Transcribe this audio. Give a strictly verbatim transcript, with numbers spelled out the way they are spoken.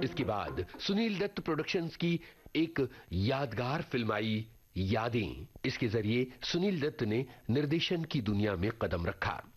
इसके बाद सुनील दत्त प्रोडक्शंस की एक यादगार फिल्म आई यादें। इसके जरिए सुनील दत्त ने निर्देशन की दुनिया में कदम रखा।